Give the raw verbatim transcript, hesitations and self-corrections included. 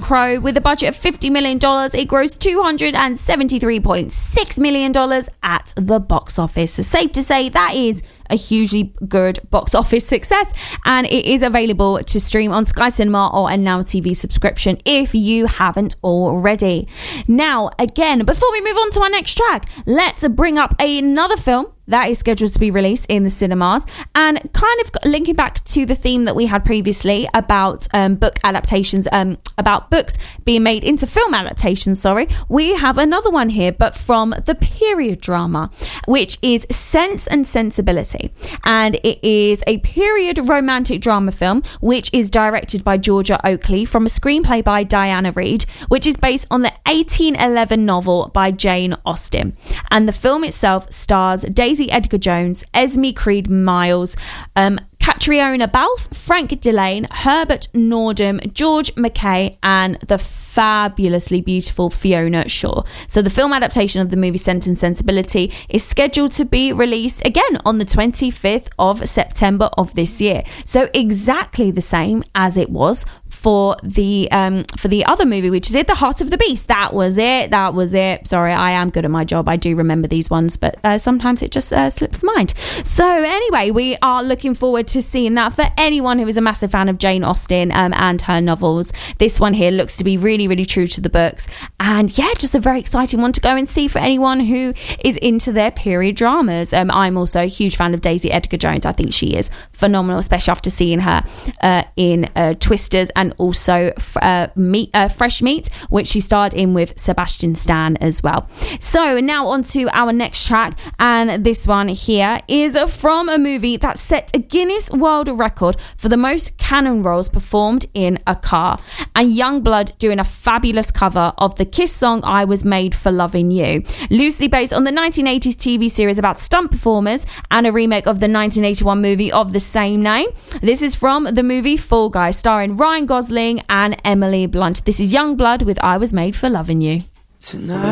Crow. With a budget of fifty million dollars, it grossed two hundred seventy-three point six million dollars at the box office. So safe to say that is a hugely good box office success, and it is available to stream on Sky Cinema or a Now T V subscription if you haven't already. Now, again, before we move on to our next track, let's bring up another film that is scheduled to be released in the cinemas, and kind of linking back to the theme that we had previously about um, book adaptations, um, about books being made into film adaptations, sorry, we have another one here, but from the period drama, which is Sense and Sensibility. And it is a period romantic drama film, which is directed by Georgia Oakley from a screenplay by Diana Reid, which is based on the eighteen eleven novel by Jane Austen. And the film itself stars Daisy Edgar Jones, Esme Creed Miles, um, Catriona Balfe, Frank Delane, Herbert Nordum, George McKay, and the fabulously beautiful Fiona Shaw. So the film adaptation of the movie Sense and Sensibility is scheduled to be released again on the twenty-fifth of September of this year. So exactly the same as it was for the um for the other movie, which is it, The Heart of the Beast. That was it. That was it. Sorry, I am good at my job. I do remember these ones, but uh, sometimes it just uh, slips my mind. So anyway, we are looking forward to seeing that for anyone who is a massive fan of Jane Austen um, and her novels. This one here looks to be really, really true to the books, and yeah, just a very exciting one to go and see for anyone who is into their period dramas. Um, I'm also a huge fan of Daisy Edgar Jones. I think she is phenomenal, especially after seeing her uh, in uh, Twisters and also uh, meat, uh, Fresh Meat, which she starred in with Sebastian Stan as well. So now on to our next track, and this one here is from a movie that set a Guinness World Record for the most cannon rolls performed in a car, and Youngblood doing a fabulous cover of the Kiss song I Was Made for Loving You, loosely based on the nineteen eighties T V series about stunt performers and a remake of the nineteen eighty-one movie of the same name. This is from the movie Fall Guys, starring Ryan Gosling and Emily Blunt. This is Youngblood with I Was Made for Loving You. Tonight